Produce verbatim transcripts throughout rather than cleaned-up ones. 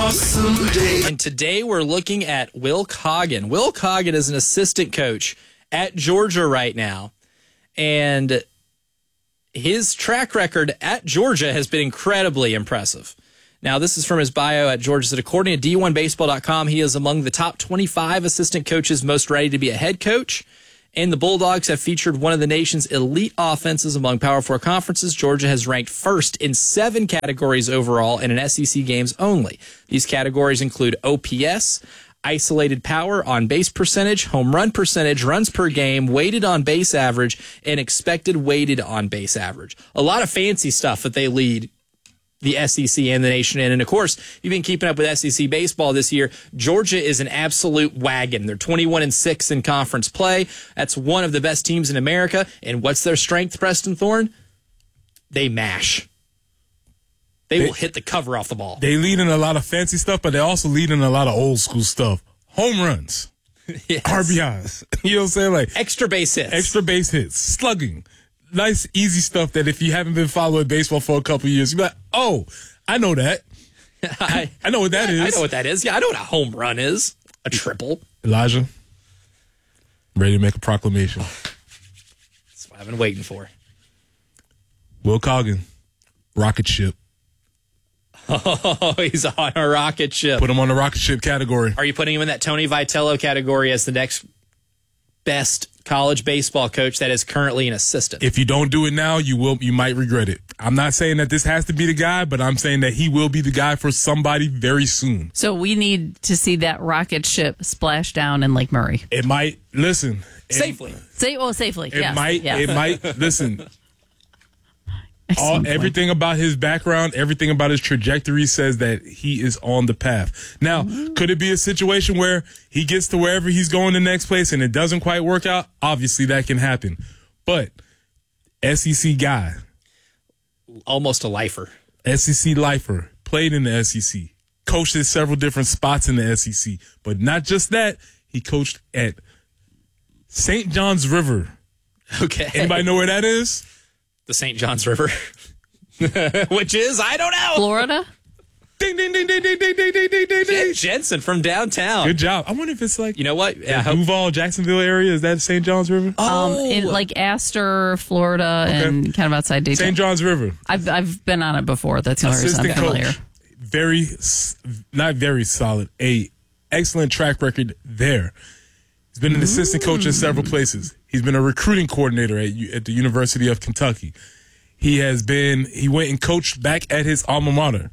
awesome day. And today we're looking at Will Coggin. Will Coggin is an assistant coach at Georgia right now. And his track record at Georgia has been incredibly impressive. Now, this is from his bio at Georgia. That according to D one baseball dot com, he is among the top twenty-five assistant coaches most ready to be a head coach. And the Bulldogs have featured one of the nation's elite offenses among Power Four conferences. Georgia has ranked first in seven categories overall and in S E C games only. These categories include O P S, isolated power, on-base percentage, home run percentage, runs per game, weighted on-base average, and expected weighted on-base average. A lot of fancy stuff that they lead the S E C and the nation in. And, of course, you've been keeping up with S E C baseball this year. Georgia is an absolute wagon. They're twenty-one and six in conference play. That's one of the best teams in America. And what's their strength, Preston Thorne? They mash. They, they will hit the cover off the ball. They lead in a lot of fancy stuff, but they also lead in a lot of old school stuff. Home runs, yes. R B Is. You know what I'm saying? Like extra base hits. Extra base hits, slugging. Nice, easy stuff that if you haven't been following baseball for a couple of years, you're like, oh, I know that. I, I know what that is. I know what that is. Yeah, I know what a home run is. A triple. Elijah, ready to make a proclamation. That's what I've been waiting for. Will Coggin, rocket ship. Oh, he's on a rocket ship. Put him on the rocket ship category. Are you putting him in that Tony Vitello category as the next best college baseball coach that is currently an assistant? If you don't do it now, you will. You might regret it. I'm not saying that this has to be the guy, but I'm saying that he will be the guy for somebody very soon. So we need to see that rocket ship splash down in Lake Murray. It might. Listen. Safely. It, Say, well, safely. It yes, might. yes. It might. Listen. All, everything about his background, everything about his trajectory says that he is on the path. Now, mm-hmm. could it be a situation where he gets to wherever he's going the next place and it doesn't quite work out? Obviously, that can happen. But S E C guy. Almost a lifer. S E C lifer. Played in the S E C. Coached at several different spots in the S E C. But not just that. He coached at Saint John's River. Okay. Anybody know where that is? The Saint John's River, which is, I don't know. Florida? Ding, ding, ding, ding, ding, ding, ding, ding, ding, ding. Jen Jensen from downtown. Good job. I wonder if it's like, you know what? Yeah, Duval, Jacksonville area. Is that Saint John's River? Oh. Um, in like Astor, Florida, okay. and kind of outside Dayton. Saint John's River. I've I've been on it before. That's the only reason I'm familiar. Coach, very, not very solid. A excellent track record there. He's been an Ooh. assistant coach in several places. He's been a recruiting coordinator at, at the University of Kentucky. He has been, he went and coached back at his alma mater.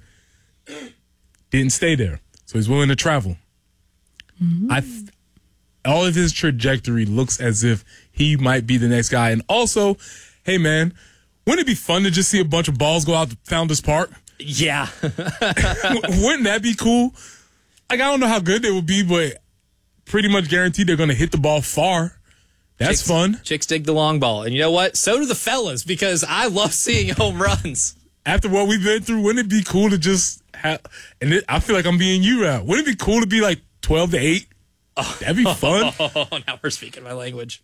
Didn't stay there. So he's willing to travel. Mm-hmm. I, all of his trajectory looks as if he might be the next guy. And also, hey man, wouldn't it be fun to just see a bunch of balls go out to Founders Park? Yeah. Wouldn't that be cool? Like, I don't know how good they would be, but pretty much guaranteed they're going to hit the ball far. That's chicks, fun. Chicks dig the long ball. And you know what? So do the fellas, because I love seeing home runs. After what we've been through, wouldn't it be cool to just have, and it, I feel like I'm being you out. Wouldn't it be cool to be like twelve to eight? Oh. That'd be fun. Oh, now we're speaking my language.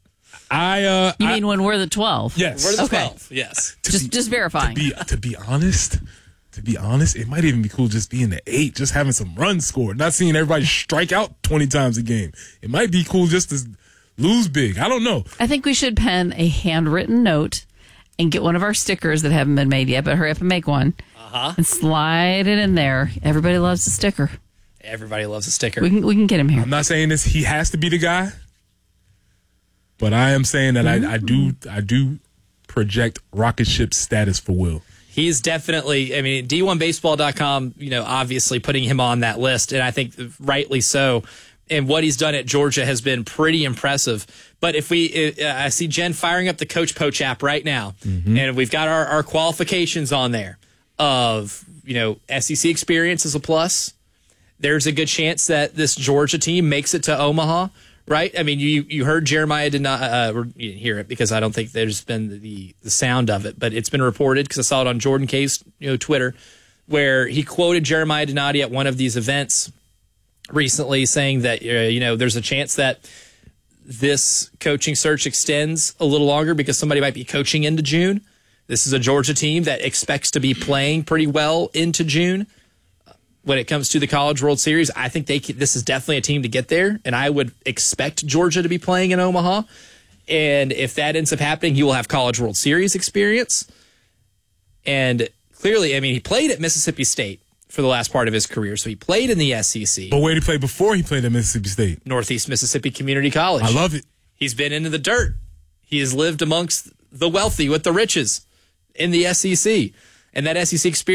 I, uh. You I, mean when we're the twelve? Yes. We're the okay. twelve, yes. Just, be, just verifying. To be, to be honest, to be honest, it might even be cool just being the eight, just having some runs scored, not seeing everybody strike out twenty times a game. It might be cool just to lose big. I don't know. I think we should pen a handwritten note and get one of our stickers that haven't been made yet, but hurry up and make one. Uh-huh. And slide it in there. Everybody loves a sticker. Everybody loves a sticker. We can we can get him here. I'm not saying this he has to be the guy, but I am saying that mm-hmm. I, I do I do project rocket ship status for Will. He's definitely, I mean, D one baseball dot com, you know, obviously putting him on that list, and I think rightly so. And what he's done at Georgia has been pretty impressive. But if we, uh, I see Jen firing up the Coach Poach app right now, mm-hmm. and we've got our, our qualifications on there of, you know, S E C experience is a plus. There's a good chance that this Georgia team makes it to Omaha, right? I mean, you you heard Jeremiah did not, uh, you didn't hear it because I don't think there's been the, the sound of it, but it's been reported because I saw it on Jordan K's, you know, Twitter, where he quoted Jeremiah Donati at one of these events recently saying that, uh, you know, there's a chance that this coaching search extends a little longer because somebody might be coaching into June. This is a Georgia team that expects to be playing pretty well into June. when it comes to the College World Series. I think they can, this is definitely a team to get there, and I would expect Georgia to be playing in Omaha. And if that ends up happening, he will have College World Series experience. And clearly, I mean, he played at Mississippi State for the last part of his career, so he played in the S E C. But where did he play before he played at Mississippi State? Northeast Mississippi Community College. I love it. He's been into the dirt. He has lived amongst the wealthy with the riches in the S E C. And that S E C experience